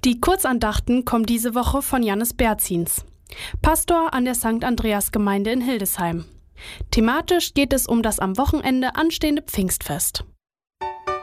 Die Kurzandachten kommen diese Woche von Jannis Berzins, Pastor an der St. Andreas-Gemeinde in Hildesheim. Thematisch geht es um das am Wochenende anstehende Pfingstfest.